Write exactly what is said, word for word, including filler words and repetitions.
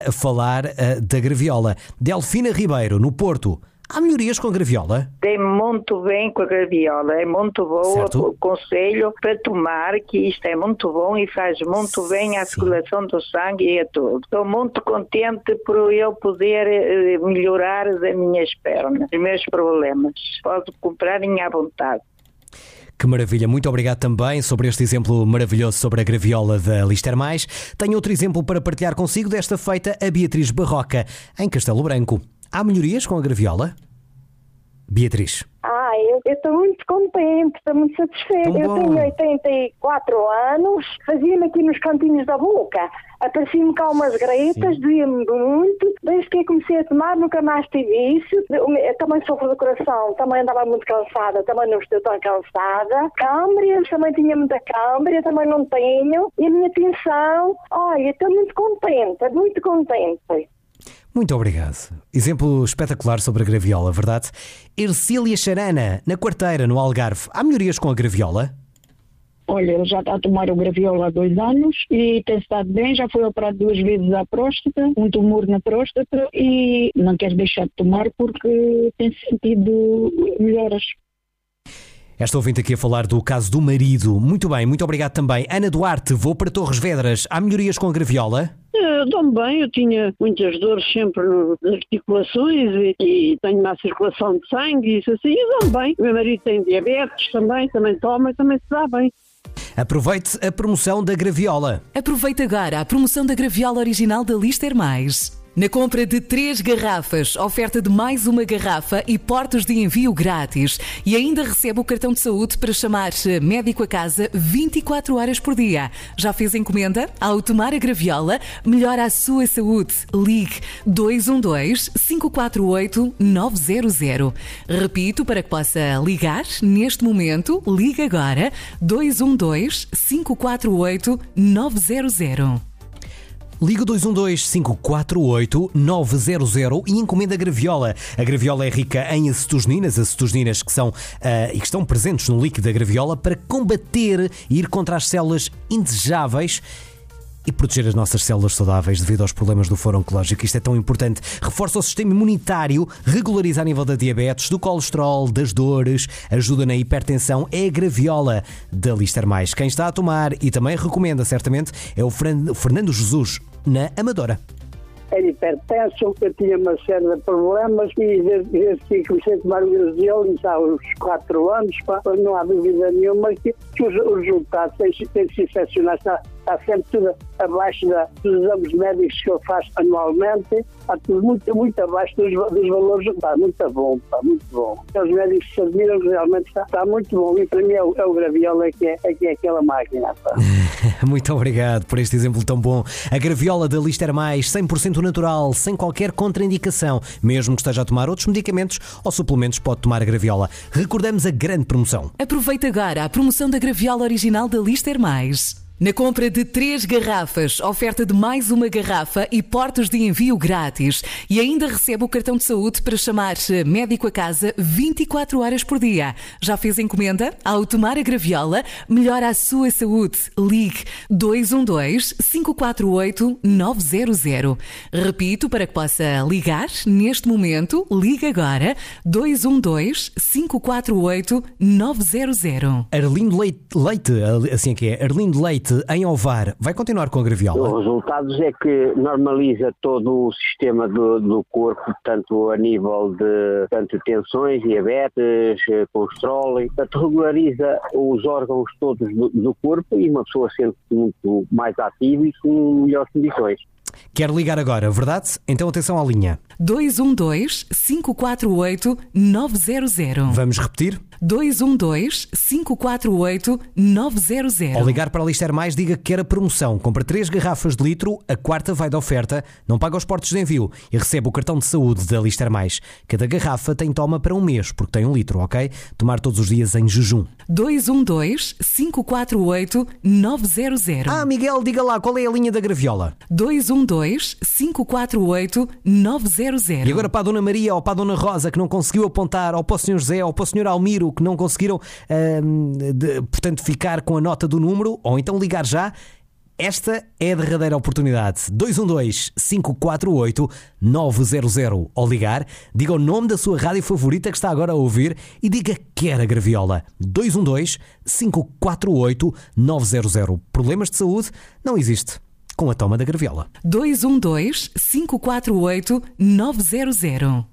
a falar uh, da graviola. Delfina Ribeiro, no Porto. Há melhorias com a graviola? Tem muito bem com a graviola, é muito boa, o conselho para tomar, que isto é muito bom e faz muito bem à circulação do sangue e a tudo. Estou muito contente por eu poder eh, melhorar as minhas pernas, os meus problemas. Pode comprar em à vontade. Que maravilha, muito obrigado também sobre este exemplo maravilhoso sobre a graviola da Lister Mais. Tenho outro exemplo para partilhar consigo, desta feita a Beatriz Barroca, em Castelo Branco. Há melhorias com a graviola? Beatriz. Ah, eu estou muito contente, estou muito satisfeita. Eu tenho oitenta e quatro anos, fazia-me aqui nos cantinhos da boca, apareciam-me cá umas gretas, doía-me muito. Desde que eu comecei a tomar, nunca mais tive isso. Eu também sofro do coração, também andava muito cansada, também não estou tão cansada. Câmbrias, também tinha muita câmbria, também não tenho. E a minha tensão, olha, estou muito contente, muito contente. Muito obrigado. Exemplo espetacular sobre a graviola, verdade? Ercília Charana, na Quarteira, no Algarve. Há melhorias com a graviola? Olha, ele já está a tomar o graviola há dois anos e tem estado bem, já foi operado duas vezes à próstata, um tumor na próstata, e não quer deixar de tomar porque tem sentido melhoras. Esta ouvinte aqui a falar do caso do marido. Muito bem, muito obrigado também. Ana Duarte, vou para Torres Vedras. Há melhorias com a graviola? Eu dou-me bem, eu tinha muitas dores sempre nas articulações e, e tenho má circulação de sangue e isso assim, eu dou-me bem. O meu marido tem diabetes também, também toma e também se dá bem. Aproveite a promoção da graviola. Aproveite agora a promoção da graviola original da Lister Mais. Na compra de três garrafas, oferta de mais uma garrafa e portos de envio grátis. E ainda recebe o cartão de saúde para chamar médico a casa vinte e quatro horas por dia. Já fez encomenda? Ao tomar a graviola, melhora a sua saúde. Ligue dois um dois, cinco quatro oito, nove zero zero. Repito, para que possa ligar neste momento, ligue agora dois um dois, cinco quatro oito, nove zero zero. Liga dois um dois, cinco quatro oito, nove zero zero e encomenda a graviola. A graviola é rica em acetosininas, acetosininas que são uh, e que estão presentes no líquido da graviola para combater e ir contra as células indesejáveis e proteger as nossas células saudáveis devido aos problemas do foro oncológico. Isto é tão importante. Reforça o sistema imunitário, regulariza a nível da diabetes, do colesterol, das dores, ajuda na hipertensão. É a graviola da Lister Mais. Quem está a tomar e também recomenda, certamente, é o Fernando Jesus, na Amadora. Era hipertenso, eu tinha uma série de problemas e desde que comecei a tomar o graviola, já há uns quatro anos, pá, não há dúvida nenhuma que, que os, os resultados têm, têm sido excepcionais. Está, está sempre tudo abaixo da, dos exames médicos que eu faço anualmente, está tudo muito, muito abaixo dos, dos valores. Está muito bom, pá, muito bom. Os médicos se admiram que realmente está, está muito bom e para mim é o, é o graviola que é, é, que é aquela máquina. Pá. Muito obrigado por este exemplo tão bom. A graviola da Lister Mais, cem por cento natural, sem qualquer contraindicação. Mesmo que esteja a tomar outros medicamentos ou suplementos, pode tomar a graviola. Recordamos a grande promoção. Aproveita agora a promoção da graviola original da Lister Mais. Na compra de três garrafas, oferta de mais uma garrafa e portos de envio grátis. E ainda recebe o cartão de saúde para chamar médico a casa vinte e quatro horas por dia. Já fez encomenda? Ao tomar a graviola, melhora a sua saúde. Ligue dois um dois, cinco quatro oito, nove zero zero. Repito, para que possa ligar neste momento, ligue agora dois um dois, cinco quatro oito, nove zero zero. Arlindo Leite, Leite, assim que é, Arlindo Leite, em Ovar, vai continuar com a graviola? Os resultados é que normaliza todo o sistema do, do corpo, tanto a nível de tanto tensões, diabetes, colesterol, portanto regulariza os órgãos todos do, do corpo e uma pessoa sente muito mais ativa e com melhores condições. Quer ligar agora, verdade? Então atenção à linha. dois um dois, cinco quatro oito, nove zero zero. Vamos repetir? dois um dois, cinco quatro oito, nove zero zero. Ao ligar para a Lister Mais, diga que quer a promoção. Compra três garrafas de litro, a quarta vai de oferta, não paga os portos de envio e recebe o cartão de saúde da Lister Mais. Cada garrafa tem toma para um mês, porque tem um litro, ok? Tomar todos os dias em jejum. dois um dois, cinco quatro oito, nove zero zero. Ah, Miguel, diga lá, qual é a linha da graviola? dois um dois, cinco quatro oito, nove zero zero. E agora para a Dona Maria ou para a Dona Rosa, que não conseguiu apontar, ou para o senhor José ou para o senhor Almiro, que não conseguiram, hum, de, portanto, ficar com a nota do número, ou então ligar já, esta é a derradeira oportunidade. dois um dois, cinco quatro oito, nove zero zero. Ao ligar, diga o nome da sua rádio favorita que está agora a ouvir e diga que quer a Graviola. dois um dois, cinco quatro oito, nove zero zero. Problemas de saúde não existe com a toma da Graviola. dois um dois, cinco quatro oito, nove zero zero.